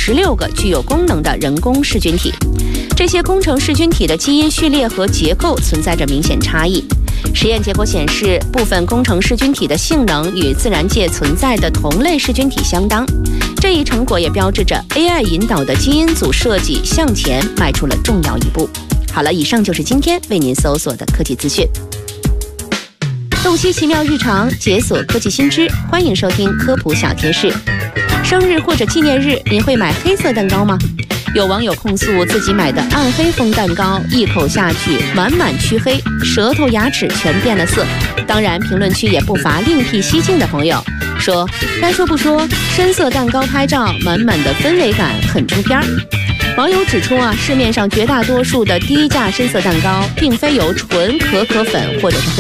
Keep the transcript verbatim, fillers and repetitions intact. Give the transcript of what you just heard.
十六个具有功能的人工噬菌体。这些工程噬菌体的基因序列和结构存在着明显差异。实验结果显示，部分工程噬菌体的性能与自然界存在的同类噬菌体相当。这一成果也标志着 A I 引导的基因组设计向前迈出了重要一步。好了，以上就是今天为您搜索的科技资讯。洞悉奇妙日常，解锁科技新知，欢迎收听科普小贴士。生日或者纪念日，您会买黑色蛋糕吗？有网友控诉自己买的暗黑风蛋糕，一口下去满满黢黑，舌头牙齿全变了色。当然，评论区也不乏另辟蹊径的朋友，说该说不说，深色蛋糕拍照满满的氛围感很出片儿。网友指出啊，市面上绝大多数的低价深色蛋糕，并非由纯可可粉或者是